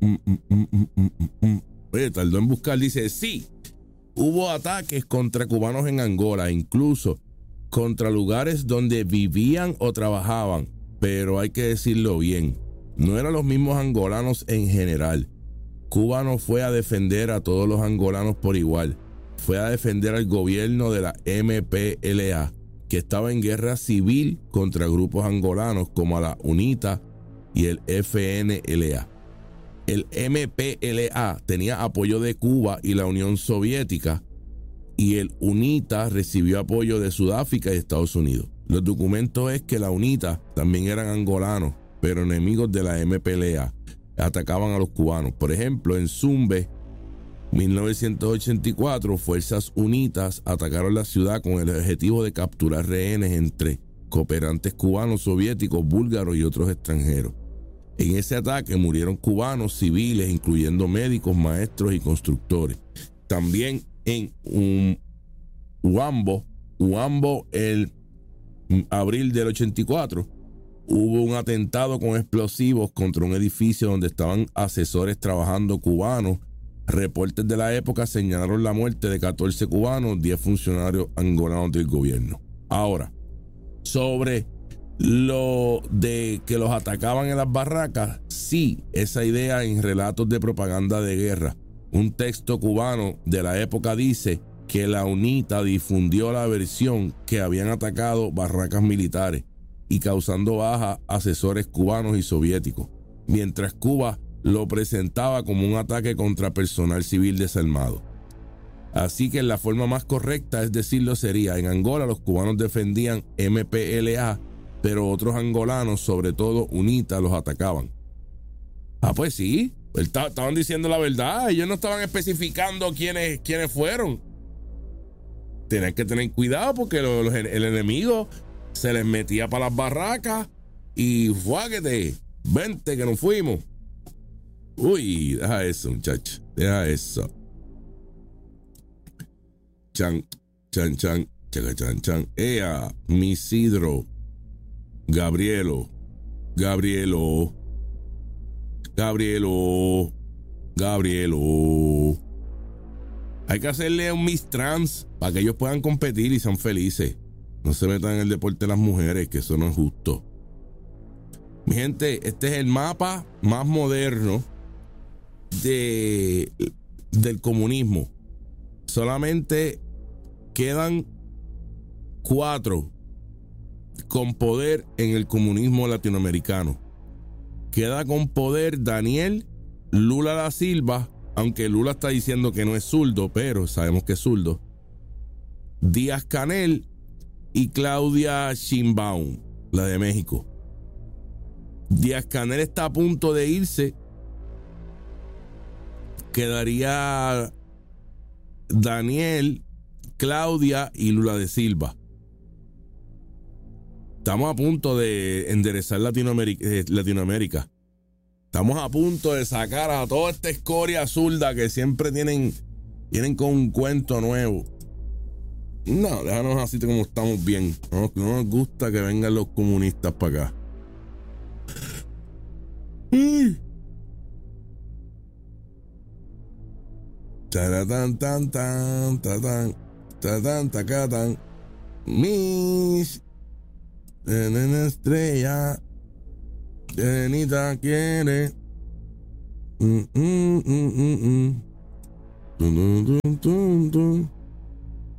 Oye, tardó en buscar. Dice, sí, hubo ataques contra cubanos en Angola, incluso contra lugares donde vivían o trabajaban. Pero hay que decirlo bien, no eran los mismos angolanos en general. Cuba no fue a defender a todos los angolanos por igual. Fue a defender al gobierno de la MPLA, que estaba en guerra civil contra grupos angolanos como la UNITA y el FNLA. El MPLA tenía apoyo de Cuba y la Unión Soviética, y el UNITA recibió apoyo de Sudáfrica y Estados Unidos. Los documentos es que la UNITA también eran angolanos, pero enemigos de la MPLA. Atacaban a los cubanos. Por ejemplo, en Zumbe, 1984, fuerzas unitas atacaron la ciudad con el objetivo de capturar rehenes entre cooperantes cubanos, soviéticos, búlgaros y otros extranjeros. En ese ataque murieron cubanos civiles, incluyendo médicos, maestros y constructores. También en Huambo, el abril del 84, hubo un atentado con explosivos contra un edificio donde estaban asesores trabajando cubanos. Reportes de la época señalaron la muerte de 14 cubanos, 10 funcionarios angolanos del gobierno. Ahora, sobre lo de que los atacaban en las barracas, sí, esa idea en relatos de propaganda de guerra. Un texto cubano de la época dice que la UNITA difundió la versión que habían atacado barracas militares y causando bajas a asesores cubanos y soviéticos, mientras Cuba lo presentaba como un ataque contra personal civil desarmado. Así que la forma más correcta es decirlo sería, en Angola los cubanos defendían MPLA, pero otros angolanos, sobre todo UNITA, los atacaban. Ah, pues sí, estaban diciendo la verdad, ellos no estaban especificando quiénes fueron. Tienen que tener cuidado porque el enemigo se les metía para las barracas y fuáguete, vente que nos fuimos. Uy, deja eso, muchacho, deja eso. Chan, chaca, chan, chan. Ea, Misidro, Gabrielo. Hay que hacerle un Miss Trans para que ellos puedan competir y sean felices. No se metan en el deporte de las mujeres, que eso no es justo. Mi gente, este es el mapa más moderno del comunismo. Solamente quedan 4 con poder en el comunismo latinoamericano. Queda con poder Daniel Lula da Silva, aunque Lula está diciendo que no es zurdo, pero sabemos que es zurdo. Díaz-Canel y Claudia Sheinbaum, la de México. Díaz-Canel está a punto de irse. Quedaría Daniel, Claudia y Lula da Silva. Estamos a punto de enderezar Latinoamérica. Estamos a punto de sacar a toda esta escoria zurda que siempre tienen con un cuento nuevo. No, déjanos así como estamos bien. No nos gusta que vengan los comunistas para acá. Taratán, tan, tan, tatán, tatán, tacatán. Miss en estrella, Anita quiere. Dun, dun, dun, dun.